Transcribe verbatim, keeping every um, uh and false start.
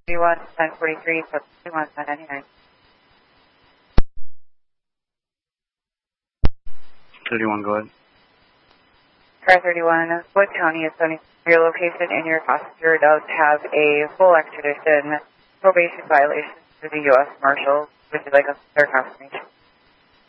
thirty-one, ten forty-three, thirty-one, ten ninety-nine. thirty-one, go ahead. Car thirty-one, Wood County is seventy. Your location and your passenger does have a full extradition probation violation to the U S Marshals. Would you like us to start confirmation?